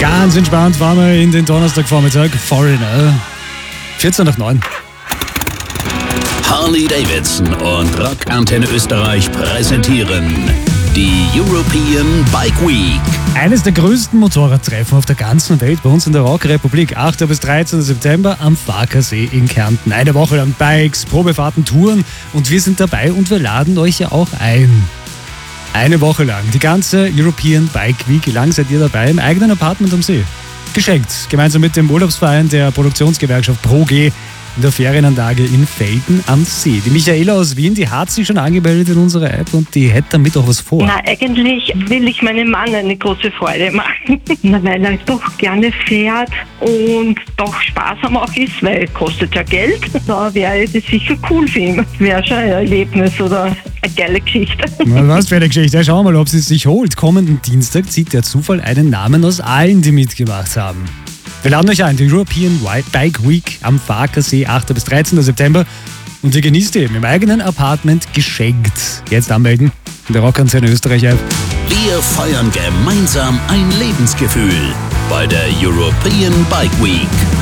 Ganz entspannt fahren wir in den Donnerstagvormittag. Foreigner. 14 nach 9. Harley Davidson und Rock Antenne Österreich präsentieren die European Bike Week. Eines der größten Motorradtreffen auf der ganzen Welt bei uns in der Rockrepublik. 8. bis 13. September am Farkasee in Kärnten. Eine Woche lang Bikes, Probefahrten, Touren und wir sind dabei und wir laden euch ja auch ein. Eine Woche lang, die ganze European Bike Week. Wie lange seid ihr dabei? Im eigenen Apartment am See. Geschenkt, gemeinsam mit dem Urlaubsverein der Produktionsgewerkschaft ProG in der Ferienanlage in Velten am See. Die Michaela aus Wien, die hat sich schon angemeldet in unserer App und die hätte damit auch was vor. Na, eigentlich will ich meinem Mann eine große Freude machen. Na, weil er doch gerne fährt und doch sparsam auch ist, weil kostet ja Geld. Da wäre das sicher cool für ihn. Wäre schon ein Erlebnis oder eine geile Geschichte. Na, was für eine Geschichte. Schauen wir mal, ob sie es sich holt. Kommenden Dienstag zieht der Zufall einen Namen aus allen, die mitgemacht haben. Wir laden euch ein, die European Bike Week am Farkasee, 8. bis 13. September. Und ihr genießt eben im eigenen Apartment geschenkt. Jetzt anmelden in der Rockantenne Österreich App. Wir feiern gemeinsam ein Lebensgefühl bei der European Bike Week.